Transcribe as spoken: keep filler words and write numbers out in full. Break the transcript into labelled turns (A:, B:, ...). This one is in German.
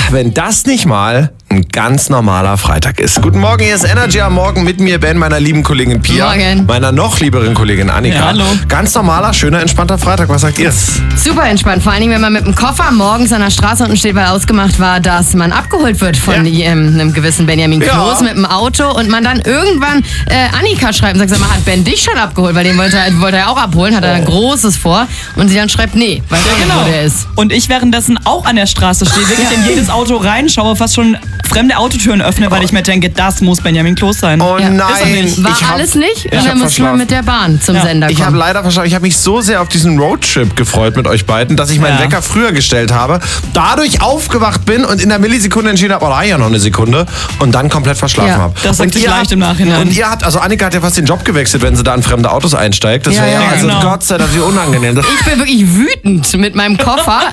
A: wenn das nicht mal ein ganz normaler Freitag ist. Guten Morgen, hier ist Energy am Morgen mit mir, Ben, meiner lieben Kollegin Pia,
B: Morgen.
A: meiner noch lieberen Kollegin Annika.
C: Ja, hallo.
A: Ganz normaler, schöner, entspannter Freitag. Was sagt ihr?
B: Super entspannt, vor allen Dingen, wenn man mit dem Koffer morgens an der Straße unten steht, weil ausgemacht war, dass man abgeholt wird von
A: Ja.
B: ähm, einem gewissen Benjamin
A: Ja.
B: Kloß mit dem Auto und man dann irgendwann äh, Annika schreibt und sagt, sag mal, hat Ben dich schon abgeholt? Weil den wollte er, wollte er auch abholen, hat er ein Großes vor und sie dann schreibt, nee, weiß
C: Ja,
B: auch nicht,
C: genau.
B: wo der ist.
C: Und ich währenddessen auch an der Straße stehe, wirklich in jedes Auto reinschaue, fast schon fremde Autotüren öffne, weil ich mir denke, das muss Benjamin Kloß sein.
A: Oh
B: Ja.
A: nein.
C: Ist er nicht.
B: War
A: ich hab,
B: alles nicht und
A: ich hab
B: dann musste man
A: verschlafen.
B: mit der Bahn zum
C: Ja.
B: Sender
A: Ich habe
B: kommen.
A: leider verschlafen. Ich habe mich so sehr auf diesen Roadtrip gefreut mit euch beiden, dass ich meinen
C: Ja.
A: Wecker früher gestellt habe, dadurch aufgewacht bin und in der Millisekunde entschieden habe, oh, da ja noch eine Sekunde und dann komplett verschlafen
B: Ja.
A: habe.
C: Das sagt
A: Und
C: sich
A: ihr
C: leicht
A: habt-
C: im Nachhinein.
A: Und ihr habt, also Annika hat ja fast den Job gewechselt, wenn sie da in fremde Autos einsteigt. Das
B: Ja,
A: wäre ja,
B: ja,
A: also
C: genau.
A: Gott sei Dank, wie unangenehm. Das
B: Ich bin wirklich wütend mit meinem Koffer